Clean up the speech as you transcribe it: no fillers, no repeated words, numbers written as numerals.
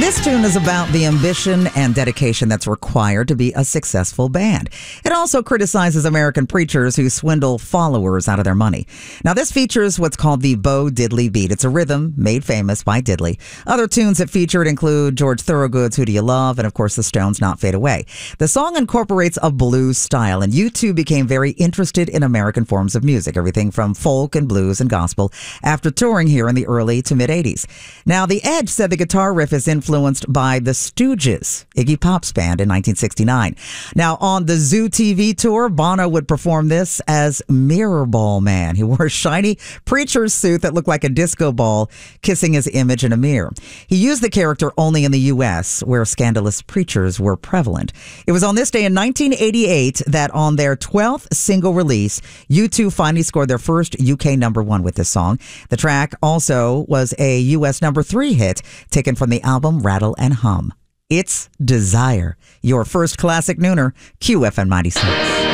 This tune is about the ambition and dedication that's required to be a successful band. It also criticizes American preachers who swindle followers out of their money. Now, this features what's called the Bo Diddley beat. It's a rhythm made famous by Diddley. Other tunes that featured include George Thorogood's Who Do You Love? And, of course, the Stones' Not Fade Away. The song incorporates a blues style, and U2 became very interested in American forms of music, everything from folk and blues and gospel, after touring here in the early to mid-'80s. Now, The Edge said the guitar riff is influenced by the Stooges, Iggy Pop's band, in 1969. Now, on the Zoo TV tour, Bono would perform this as Mirror Ball Man. He wore a shiny preacher's suit that looked like a disco ball, kissing his image in a mirror. He used the character only in the U.S., where scandalous preachers were prevalent. It was on this day in 1988 that on their 12th single release, U2 finally scored their first UK #1 with this song. The track also was a US #3 hit, taken from the album Rattle and Hum. It's Desire, your first classic nooner, QFM 96.